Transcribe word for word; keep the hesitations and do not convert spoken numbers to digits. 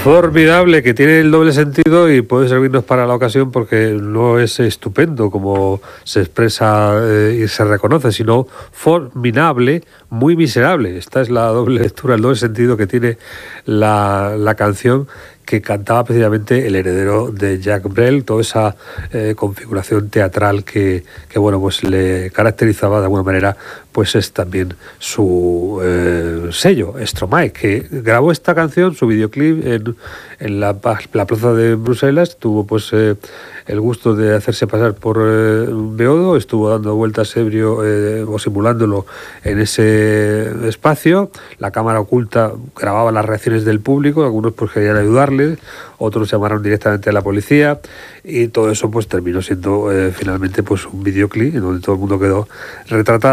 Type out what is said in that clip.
Formidable, que tiene el doble sentido y puede servirnos para la ocasión porque no es estupendo como se expresa eh, y se reconoce, sino formidable, muy miserable. Esta es la doble lectura, el doble sentido que tiene la, la canción que cantaba precisamente el heredero de Jacques Brel, toda esa eh, configuración teatral que, que bueno, pues le caracterizaba de alguna manera, pues es también su eh, sello, Stromae, que grabó esta canción, su videoclip en, en la, la plaza de Bruselas, tuvo pues eh, el gusto de hacerse pasar por eh, un beodo, estuvo dando vueltas ebrio eh, o simulándolo en ese espacio, la cámara oculta grababa las reacciones del público, algunos pues querían ayudarle, otros llamaron directamente a la policía y todo eso pues terminó siendo eh, finalmente pues un videoclip en donde todo el mundo quedó retratado.